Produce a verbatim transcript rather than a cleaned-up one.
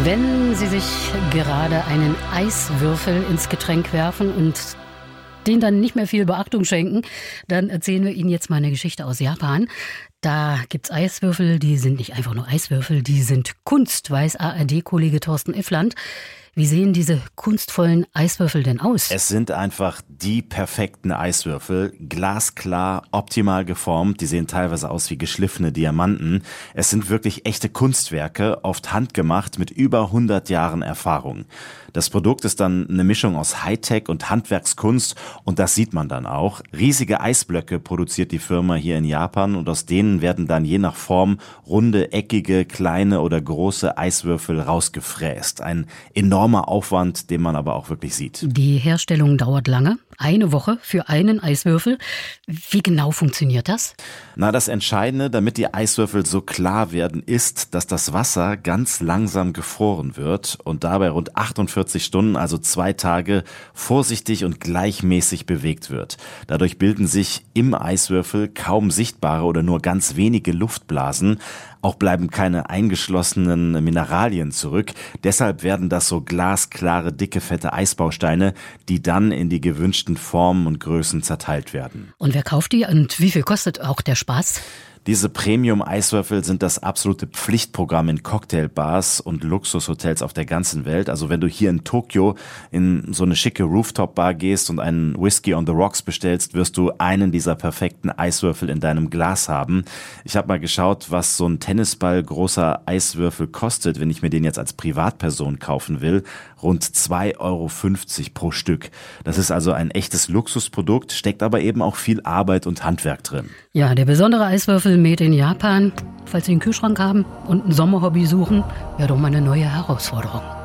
Wenn Sie sich gerade einen Eiswürfel ins Getränk werfen und den dann nicht mehr viel Beachtung schenken, dann erzählen wir Ihnen jetzt mal eine Geschichte aus Japan. Da gibt's Eiswürfel, die sind nicht einfach nur Eiswürfel, die sind Kunst, weiß A R D-Kollege Thorsten Iffland. Wie sehen diese kunstvollen Eiswürfel denn aus? Es sind einfach die perfekten Eiswürfel, glasklar, optimal geformt. Die sehen teilweise aus wie geschliffene Diamanten. Es sind wirklich echte Kunstwerke, oft handgemacht mit über hundert Jahren Erfahrung. Das Produkt ist dann eine Mischung aus Hightech und Handwerkskunst und das sieht man dann auch. Riesige Eisblöcke produziert die Firma hier in Japan und aus denen werden dann je nach Form runde, eckige, kleine oder große Eiswürfel rausgefräst. Ein enormer Aufwand, den man aber auch wirklich sieht. Die Herstellung dauert lange. Eine Woche für einen Eiswürfel. Wie genau funktioniert das? Na, das Entscheidende, damit die Eiswürfel so klar werden, ist, dass das Wasser ganz langsam gefroren wird und dabei rund achtundvierzig Stunden, also zwei Tage, vorsichtig und gleichmäßig bewegt wird. Dadurch bilden sich im Eiswürfel kaum sichtbare oder nur ganz wenige Luftblasen. Auch bleiben keine eingeschlossenen Mineralien zurück. Deshalb werden das so glasklare, dicke, fette Eisbausteine, die dann in die gewünschten Formen und Größen zerteilt werden. Und wer kauft die und wie viel kostet auch der Spaß? Diese Premium-Eiswürfel sind das absolute Pflichtprogramm in Cocktailbars und Luxushotels auf der ganzen Welt. Also wenn du hier in Tokio in so eine schicke Rooftop-Bar gehst und einen Whisky on the Rocks bestellst, wirst du einen dieser perfekten Eiswürfel in deinem Glas haben. Ich habe mal geschaut, was so ein Tennisball großer Eiswürfel kostet, wenn ich mir den jetzt als Privatperson kaufen will. Rund zwei Euro fünfzig pro Stück. Das ist also ein echtes Luxusprodukt, steckt aber eben auch viel Arbeit und Handwerk drin. Ja, der besondere Eiswürfel made in Japan. Falls Sie einen Kühlschrank haben und ein Sommerhobby suchen, wäre doch mal eine neue Herausforderung.